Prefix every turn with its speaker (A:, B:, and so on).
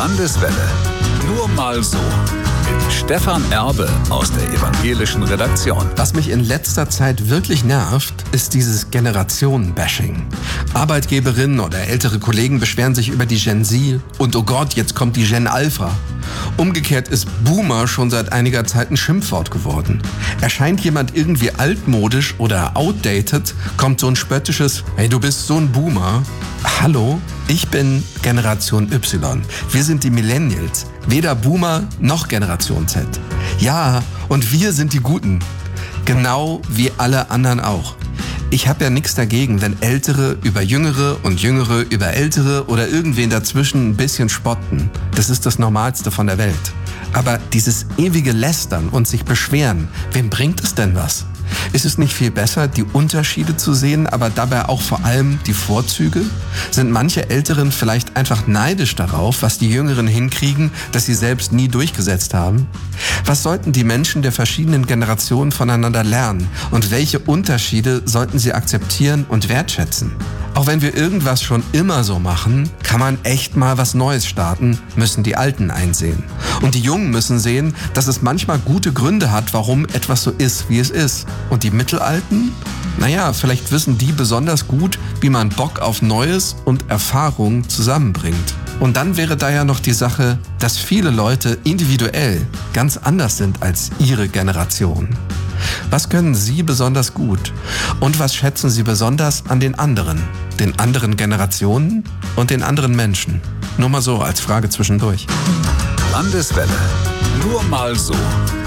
A: Landeswelle. Nur mal so. Mit Stefan Erbe aus der evangelischen Redaktion.
B: Was mich in letzter Zeit wirklich nervt, ist dieses Generationen-Bashing. Arbeitgeberinnen oder ältere Kollegen beschweren sich über die Gen Z und oh Gott, jetzt kommt die Gen Alpha. Umgekehrt ist Boomer schon seit einiger Zeit ein Schimpfwort geworden. Erscheint jemand irgendwie altmodisch oder outdated, kommt so ein spöttisches „Hey, du bist so ein Boomer." Hallo, ich bin Generation Y. Wir sind die Millennials. Weder Boomer noch Generation Z. Ja, und wir sind die Guten. Genau wie alle anderen auch. Ich habe ja nichts dagegen, wenn Ältere über Jüngere und Jüngere über Ältere oder irgendwen dazwischen ein bisschen spotten. Das ist das Normalste von der Welt. Aber dieses ewige Lästern und sich beschweren, wem bringt es denn was? Ist es nicht viel besser, die Unterschiede zu sehen, aber dabei auch vor allem die Vorzüge? Sind manche Älteren vielleicht einfach neidisch darauf, was die Jüngeren hinkriegen, das sie selbst nie durchgesetzt haben? Was sollten die Menschen der verschiedenen Generationen voneinander lernen? Und welche Unterschiede sollten sie akzeptieren und wertschätzen? Auch wenn wir irgendwas schon immer so machen, kann man echt mal was Neues starten, müssen die Alten einsehen. Und die Jungen müssen sehen, dass es manchmal gute Gründe hat, warum etwas so ist, wie es ist. Und die Mittelalten? Naja, vielleicht wissen die besonders gut, wie man Bock auf Neues und Erfahrung zusammenbringt. Und dann wäre da ja noch die Sache, dass viele Leute individuell ganz anders sind als ihre Generation. Was können Sie besonders gut? Und was schätzen Sie besonders an den anderen Generationen und den anderen Menschen? Nur mal so als Frage zwischendurch.
A: Landeswelle. Nur mal so.